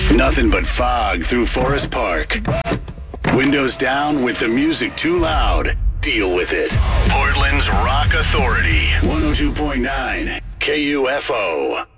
Nothing but fog through Forest Park. Windows down with the music too loud. Deal with it. Portland's Rock Authority. 102.9 KUFO.